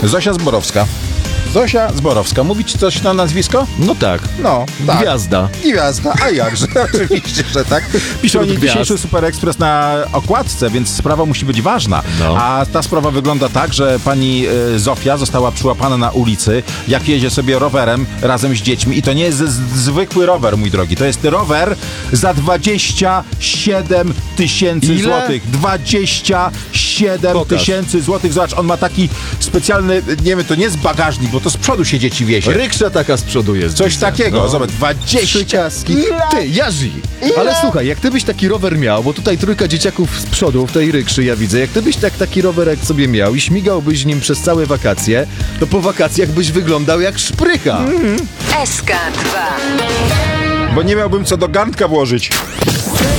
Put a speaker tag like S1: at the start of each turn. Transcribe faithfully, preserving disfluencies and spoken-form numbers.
S1: Zosia Zborowska. Zosia Zborowska. Mówi ci coś na nazwisko?
S2: No tak.
S1: No, tak.
S2: Gwiazda.
S1: Gwiazda, a jakże? Oczywiście, że tak. Pisze o niej dzisiejszy Super Express na okładce, więc sprawa musi być ważna.
S2: No.
S1: A ta sprawa wygląda tak, że pani y, Zofia została przyłapana na ulicy, jak jedzie sobie rowerem razem z dziećmi. I to nie jest z, z, zwykły rower, mój drogi. To jest rower za dwadzieścia siedem tysięcy złotych. dwadzieścia siedem tysięcy złotych. Zobacz, on ma taki specjalny, nie wiem, to nie jest bagażnik, bo to z przodu się dzieci wiezie.
S2: Ryksza taka z przodu jest.
S1: Coś
S2: widzę.
S1: takiego.
S2: No.
S1: Zobacz, dwadzieścia.
S2: Ty, Jarzy! Ale słuchaj, jak ty byś taki rower miał, bo tutaj trójka dzieciaków z przodu w tej rykszy ja widzę, jak ty byś tak, taki rowerek sobie miał i śmigałbyś nim przez całe wakacje, to po wakacjach byś wyglądał jak szprycha.
S3: S K dwa.
S1: Bo nie miałbym co do garnka włożyć.